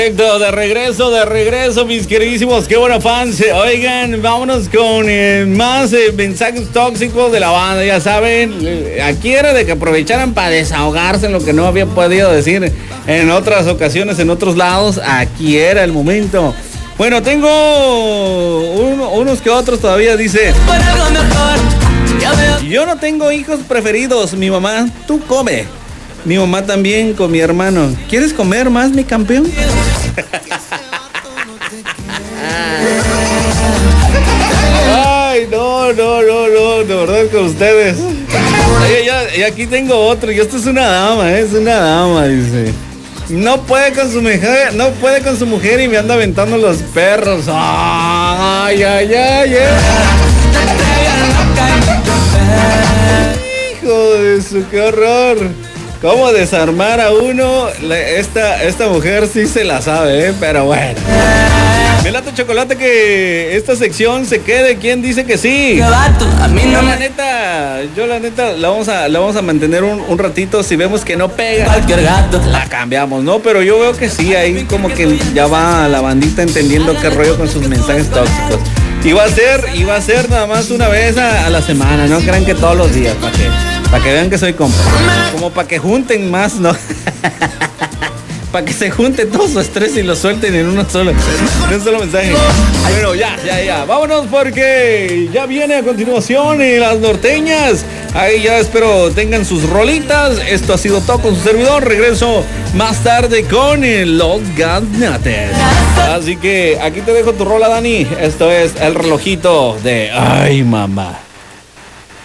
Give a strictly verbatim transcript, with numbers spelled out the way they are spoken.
De regreso, de regreso, mis queridísimos, qué buena fans. Oigan, vámonos con eh, más eh, mensajes tóxicos de la banda. Ya saben, eh, aquí era de que aprovecharan para desahogarse en lo que no había podido decir en otras ocasiones, en otros lados. Aquí era el momento. Bueno, tengo uno, unos que otros todavía. Dice: yo no tengo hijos preferidos, mi mamá, tú come. Mi mamá también con mi hermano. ¿Quieres comer más, mi campeón? Ay, no, no, no, no, de verdad con ustedes. Oye, ya, y aquí tengo otro, y esto es una dama, ¿eh? Es una dama, dice. No puede con su mujer, no puede con su mujer y me anda aventando los perros. Ay, ay, ay, ay. Hijo de su, qué horror. ¿Cómo desarmar a uno? Esta, esta mujer sí se la sabe, ¿eh? Pero bueno. Me late chocolate que esta sección se quede. ¿Quién dice que sí? Yo la neta, yo la neta la vamos a, la vamos a mantener un, un ratito. Si vemos que no pega, la cambiamos, ¿no? Pero yo veo que sí, ahí como que ya va la bandita entendiendo qué rollo con sus mensajes tóxicos. Y va a ser, y va a ser nada más una vez a, a la semana, no crean que todos los días, ¿para qué? Para que vean que soy compa. Como para que junten más, ¿no? Para que se junte todo su estrés y lo suelten en uno solo, en un solo mensaje. Bueno, ya, ya, ya. Vámonos porque ya viene a continuación en las norteñas. Ahí ya espero tengan sus rolitas. Esto ha sido todo con su servidor. Regreso más tarde con los Gaznates. Así que aquí te dejo tu rola, Dani. Esto es el relojito de Ay Mamá.